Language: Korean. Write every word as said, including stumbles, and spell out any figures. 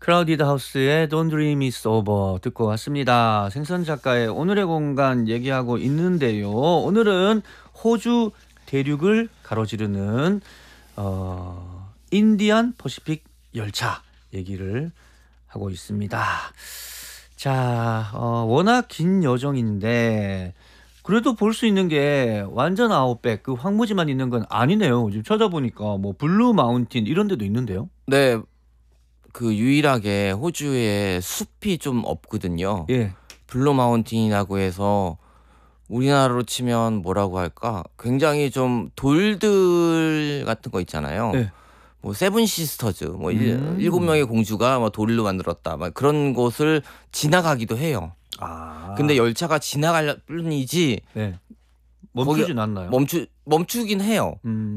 크라우디드 하우스의 Don't Dream It's Over 듣고 왔습니다. 생선 작가의 오늘의 공간 얘기하고 있는데요. 오늘은 호주 대륙을 가로지르는 어, 인디안 퍼시픽 열차 얘기를 하고 있습니다. 자, 어, 워낙 긴 여정인데 그래도 볼 수 있는 게 완전 아웃백 그 황무지만 있는 건 아니네요. 지금 찾아보니까 뭐 블루 마운틴 이런 데도 있는데요. 네. 그 유일하게 호주에 숲이 좀 없거든요. 예. 블루 마운틴이라고 해서 우리나라로 치면 뭐라고 할까? 굉장히 좀 돌들 같은 거 있잖아요. 예. 뭐 세븐 시스터즈, 뭐 일, 음. 일곱 명의 공주가 뭐 돌로 만들었다, 막 그런 곳을 지나가기도 해요. 아. 근데 열차가 지나갈 뿐이지 네. 멈추진 않나요? 멈추 멈추긴 해요. 음.